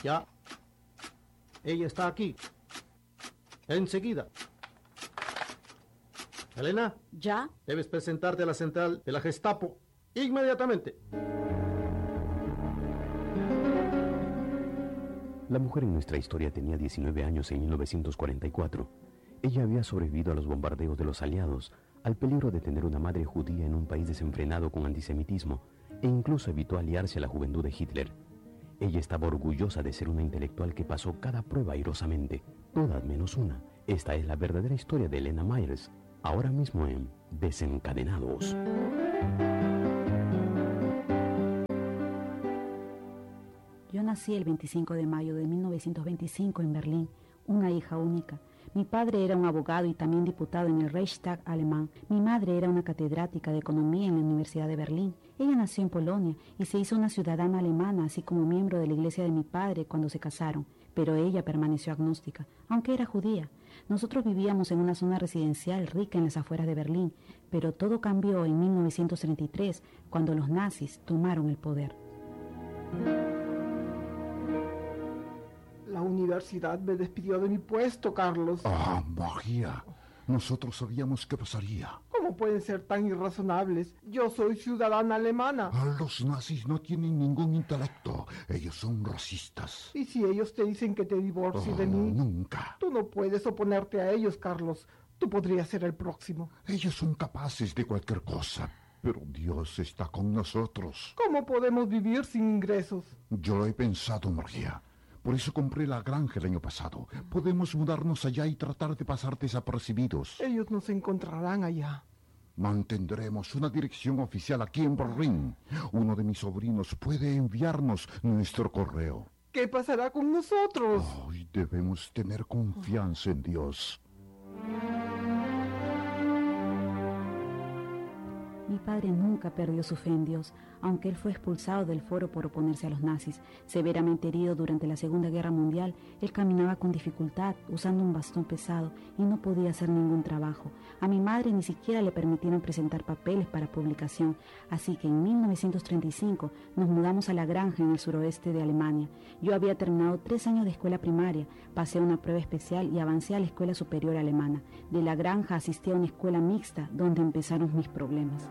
Ya. Ella está aquí. Enseguida. Elena. ¿Ya? Debes presentarte a la central de la Gestapo inmediatamente. La mujer en nuestra historia tenía 19 años en 1944. Ella había sobrevivido a los bombardeos de los aliados, al peligro de tener una madre judía en un país desenfrenado con antisemitismo, e incluso evitó aliarse a la juventud de Hitler. Ella estaba orgullosa de ser una intelectual que pasó cada prueba airosamente, todas menos una. Esta es la verdadera historia de Elena Myers, ahora mismo en Desencadenados. Yo nací el 25 de mayo de 1925 en Berlín, una hija única. Mi padre era un abogado y también diputado en el Reichstag alemán. Mi madre era una catedrática de economía en la Universidad de Berlín. Ella nació en Polonia y se hizo una ciudadana alemana, así como miembro de la iglesia de mi padre cuando se casaron. Pero ella permaneció agnóstica, aunque era judía. Nosotros vivíamos en una zona residencial rica en las afueras de Berlín, pero todo cambió en 1933, cuando los nazis tomaron el poder. La universidad me despidió de mi puesto, Carlos. Ah, María. Nosotros sabíamos qué pasaría. ¿Cómo pueden ser tan irrazonables? Yo soy ciudadana alemana. Los nazis no tienen ningún intelecto. Ellos son racistas. ¿Y si ellos te dicen que te divorcies de mí? Nunca. Tú no puedes oponerte a ellos, Carlos. Tú podrías ser el próximo. Ellos son capaces de cualquier cosa. Pero Dios está con nosotros. ¿Cómo podemos vivir sin ingresos? Yo lo he pensado, María. Por eso compré la granja el año pasado. Podemos mudarnos allá y tratar de pasar desapercibidos. Ellos nos encontrarán allá. Mantendremos una dirección oficial aquí en Berlín. Uno de mis sobrinos puede enviarnos nuestro correo. ¿Qué pasará con nosotros? Ay, debemos tener confianza en Dios. Mi padre nunca perdió su fe en Dios, aunque él fue expulsado del foro por oponerse a los nazis. Severamente herido durante la Segunda Guerra Mundial, él caminaba con dificultad, usando un bastón pesado, y no podía hacer ningún trabajo. A mi madre ni siquiera le permitieron presentar papeles para publicación, así que en 1935 nos mudamos a la granja en el suroeste de Alemania. Yo había terminado 3 años de escuela primaria, pasé una prueba especial y avancé a la escuela superior alemana. De la granja asistí a una escuela mixta, donde empezaron mis problemas.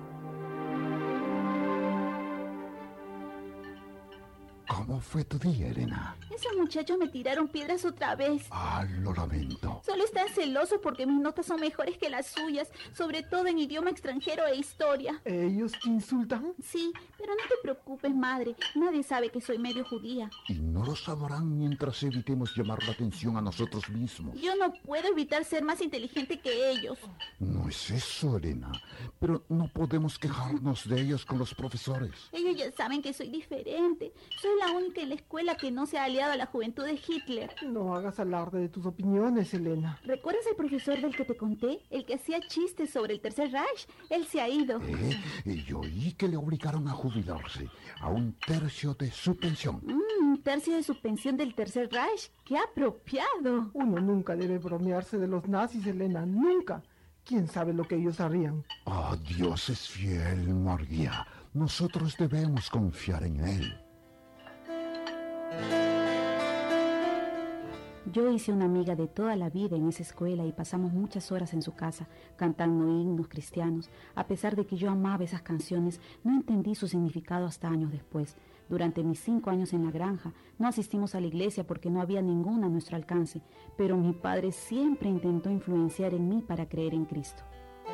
¿Cómo fue tu día, Elena? Esos muchachos me tiraron piedras otra vez. Ah, lo lamento. Solo están celosos porque mis notas son mejores que las suyas, sobre todo en idioma extranjero e historia. ¿Ellos te insultan? Sí, pero no te preocupes, madre. Nadie sabe que soy medio judía. Y no lo sabrán mientras evitemos llamar la atención a nosotros mismos. Yo no puedo evitar ser más inteligente que ellos. No es eso, Elena. Pero no podemos quejarnos de ellos con los profesores. Ellos ya saben que soy diferente. Soy la única en la escuela que no se ha aliado a la juventud de Hitler. No hagas alarde de tus opiniones, Elena. ¿Recuerdas al profesor del que te conté? El que hacía chistes sobre el Tercer Reich. Él se ha ido. Y yo oí que le obligaron a jubilarse a 1/3 de su pensión. 1/3 de su pensión del Tercer Reich. ¡Qué apropiado! Uno nunca debe bromearse de los nazis, Elena. ¡Nunca! ¿Quién sabe lo que ellos harían? Oh, Dios es fiel, María. Nosotros debemos confiar en Él. Yo hice una amiga de toda la vida en esa escuela y pasamos muchas horas en su casa, cantando himnos cristianos. A pesar de que yo amaba esas canciones, no entendí su significado hasta años después. Durante mis 5 años en la granja, no asistimos a la iglesia porque no había ninguna a nuestro alcance, pero mi padre siempre intentó influenciar en mí para creer en Cristo.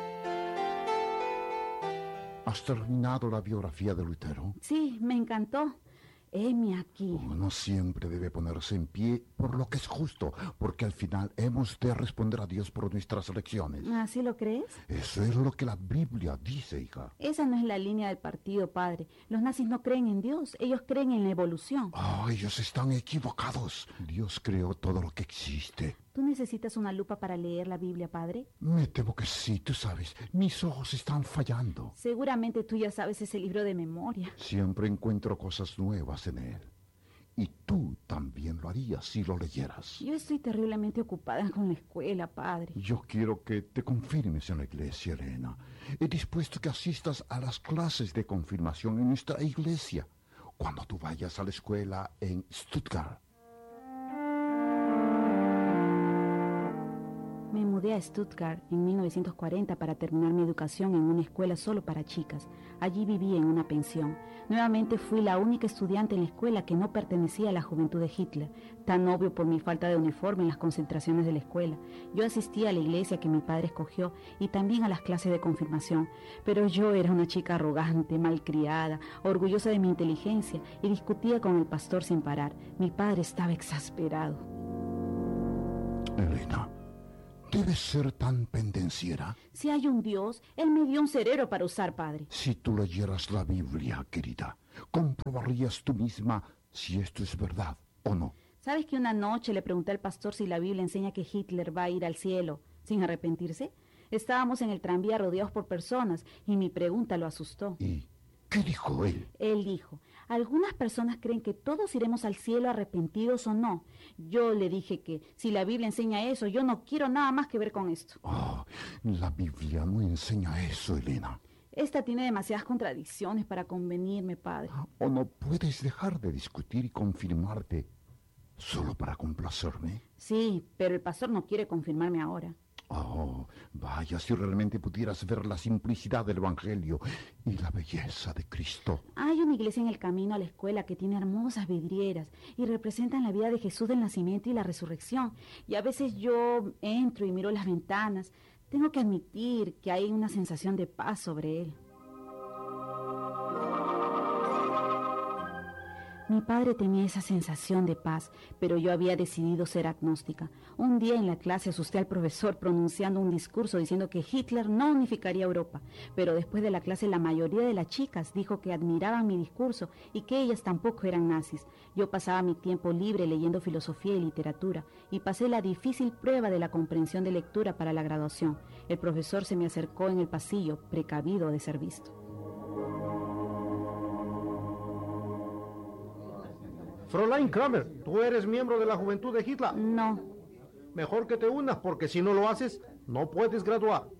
¿Has terminado la biografía de Lutero? Sí, me encantó. Heme aquí. Uno siempre debe ponerse en pie por lo que es justo, porque al final hemos de responder a Dios por nuestras elecciones. ¿Así lo crees? Eso es lo que la Biblia dice, hija. Esa no es la línea del partido, padre. Los nazis no creen en Dios, ellos creen en la evolución. Ellos están equivocados. Dios creó todo lo que existe. ¿Tú necesitas una lupa para leer la Biblia, padre? Me temo que sí, tú sabes. Mis ojos están fallando. Seguramente tú ya sabes ese libro de memoria. Siempre encuentro cosas nuevas en él. Y tú también lo harías si lo leyeras. Yo estoy terriblemente ocupada con la escuela, padre. Yo quiero que te confirmes en la iglesia, Elena. He dispuesto que asistas a las clases de confirmación en nuestra iglesia cuando tú vayas a la escuela en Stuttgart. Me mudé a Stuttgart en 1940 para terminar mi educación en una escuela solo para chicas. Allí viví en una pensión. Nuevamente fui la única estudiante en la escuela que no pertenecía a la juventud de Hitler, tan obvio por mi falta de uniforme en las concentraciones de la escuela. Yo asistía a la iglesia que mi padre escogió y también a las clases de confirmación, pero yo era una chica arrogante, malcriada, orgullosa de mi inteligencia y discutía con el pastor sin parar. Mi padre estaba exasperado. Elena, ¿debes ser tan pendenciera? Si hay un Dios, Él me dio un cerebro para usar, padre. Si tú leyeras la Biblia, querida, comprobarías tú misma si esto es verdad o no. ¿Sabes que una noche le pregunté al pastor si la Biblia enseña que Hitler va a ir al cielo sin arrepentirse? Estábamos en el tranvía rodeados por personas y mi pregunta lo asustó. ¿Y qué dijo él? Él dijo, algunas personas creen que todos iremos al cielo arrepentidos o no. Yo le dije que si la Biblia enseña eso, yo no quiero nada más que ver con esto. Oh, la Biblia no enseña eso, Elena. Esta tiene demasiadas contradicciones para convenirme, padre. ¿O no puedes dejar de discutir y confirmarte solo para complacerme? Sí, pero el pastor no quiere confirmarme ahora. Oh, vaya, si realmente pudieras ver la simplicidad del Evangelio y la belleza de Cristo. Hay una iglesia en el camino a la escuela que tiene hermosas vidrieras y representan la vida de Jesús del nacimiento y la resurrección. Y a veces yo entro y miro las ventanas. Tengo que admitir que hay una sensación de paz sobre él. Mi padre tenía esa sensación de paz, pero yo había decidido ser agnóstica. Un día en la clase asusté al profesor pronunciando un discurso diciendo que Hitler no unificaría Europa, pero después de la clase la mayoría de las chicas dijo que admiraban mi discurso y que ellas tampoco eran nazis. Yo pasaba mi tiempo libre leyendo filosofía y literatura y pasé la difícil prueba de la comprensión de lectura para la graduación. El profesor se me acercó en el pasillo, precavido de ser visto. Fräulein Kramer, ¿tú eres miembro de la juventud de Hitler? No. Mejor que te unas, porque si no lo haces, no puedes graduar.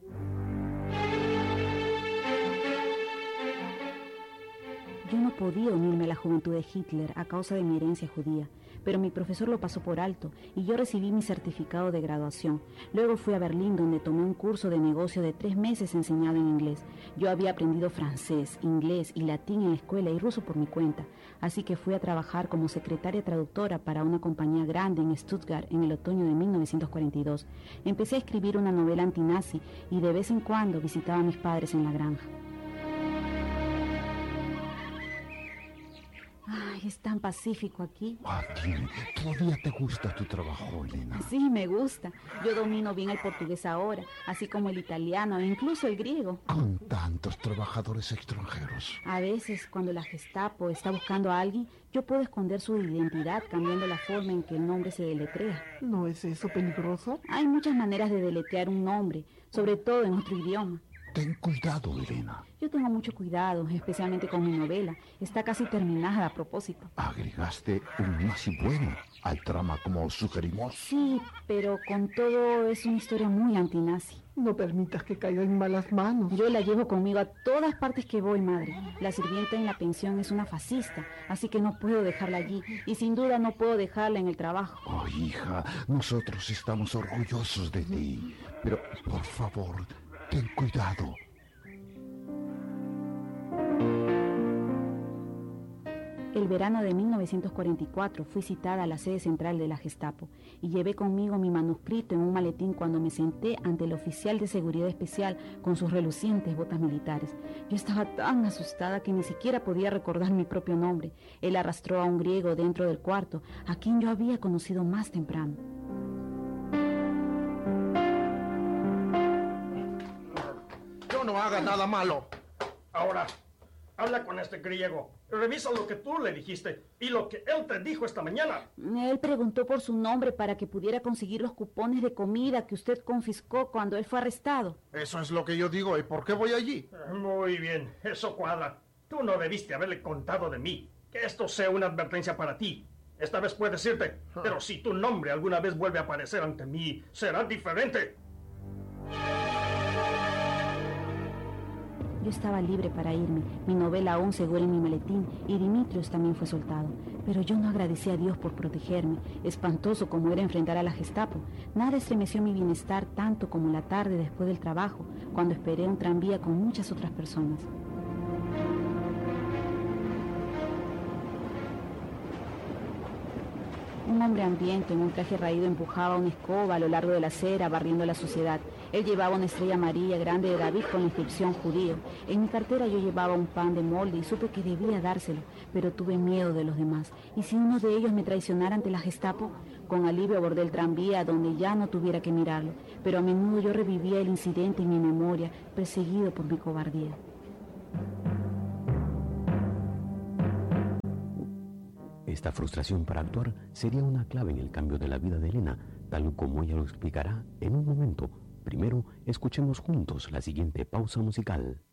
Yo no podía unirme a la juventud de Hitler a causa de mi herencia judía, pero mi profesor lo pasó por alto y yo recibí mi certificado de graduación. Luego fui a Berlín, donde tomé un curso de negocio de 3 meses enseñado en inglés. Yo había aprendido francés, inglés y latín en la escuela y ruso por mi cuenta, así que fui a trabajar como secretaria traductora para una compañía grande en Stuttgart en el otoño de 1942. Empecé a escribir una novela antinazi y de vez en cuando visitaba a mis padres en la granja. Ay, es tan pacífico aquí. Dime, ¿todavía te gusta tu trabajo, Elena? Sí, me gusta. Yo domino bien el portugués ahora, así como el italiano e incluso el griego. Con tantos trabajadores extranjeros. A veces, cuando la Gestapo está buscando a alguien, yo puedo esconder su identidad cambiando la forma en que el nombre se deletrea. ¿No es eso peligroso? Hay muchas maneras de deletrear un nombre, sobre todo en otro idioma. Ten cuidado, Elena. Yo tengo mucho cuidado, especialmente con mi novela. Está casi terminada a propósito. Agregaste un nazi bueno al trama como sugerimos. Sí, pero con todo es una historia muy antinazi. No permitas que caiga en malas manos. Yo la llevo conmigo a todas partes que voy, madre. La sirvienta en la pensión es una fascista, así que no puedo dejarla allí. Y sin duda no puedo dejarla en el trabajo. Oh, hija, nosotros estamos orgullosos de ti. Pero, por favor, ten cuidado. El verano de 1944 fui citada a la sede central de la Gestapo y llevé conmigo mi manuscrito en un maletín cuando me senté ante el oficial de seguridad especial con sus relucientes botas militares. Yo estaba tan asustada que ni siquiera podía recordar mi propio nombre. Él arrastró a un griego dentro del cuarto, a quien yo había conocido más temprano. Yo no haga nada malo. Ahora, habla con este griego. Revisa lo que tú le dijiste y lo que él te dijo esta mañana. Él preguntó por su nombre para que pudiera conseguir los cupones de comida que usted confiscó cuando él fue arrestado. Eso es lo que yo digo. ¿Y por qué voy allí? Muy bien, eso cuadra. Tú no debiste haberle contado de mí. Que esto sea una advertencia para ti. Esta vez puedes irte, pero si tu nombre alguna vez vuelve a aparecer ante mí, será diferente. Yo estaba libre para irme, mi novela aún segura en mi maletín y Dimitrios también fue soltado. Pero yo no agradecí a Dios por protegerme, espantoso como era enfrentar a la Gestapo. Nada estremeció mi bienestar tanto como la tarde después del trabajo, cuando esperé un tranvía con muchas otras personas. Un hombre hambriento en un traje raído empujaba una escoba a lo largo de la acera, barriendo la suciedad. Él llevaba una estrella amarilla grande de David con la inscripción judío. En mi cartera yo llevaba un pan de molde y supe que debía dárselo, pero tuve miedo de los demás. ¿Y si uno de ellos me traicionara ante la Gestapo? Con alivio abordé el tranvía donde ya no tuviera que mirarlo, pero a menudo yo revivía el incidente en mi memoria, perseguido por mi cobardía. Esta frustración para actuar sería una clave en el cambio de la vida de Elena, tal como ella lo explicará en un momento. Primero, escuchemos juntos la siguiente pausa musical.